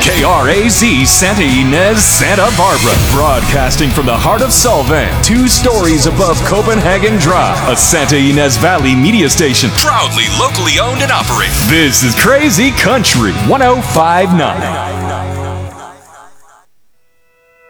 KRAZ Santa Ynez, Santa Barbara. Broadcasting from the heart of Solvang, 2 stories above Copenhagen Drive. A Santa Ynez Valley media station, proudly locally owned and operated. This is Crazy Country 1059.